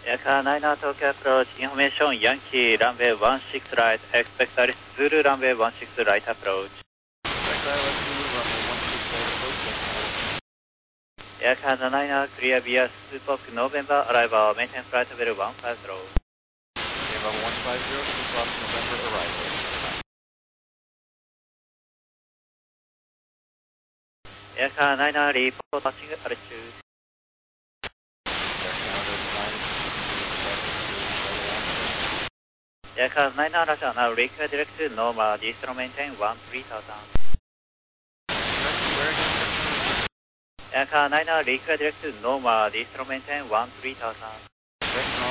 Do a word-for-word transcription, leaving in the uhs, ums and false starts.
Aircraft niner Tokyo approach, information Yankee, runway one six right, expect Alice Zulu, runway one six right approach. Aircraft niner clear via Supok November, arrival, maintain flight level one five zero. Level one five zero, Supok November, arrival. Aircraft niner report passing altitude. Aircraft niner Russia now require direct to normal, distro maintain one three thousand. Aircraft niner require direct to normal, distro maintain one three thousand.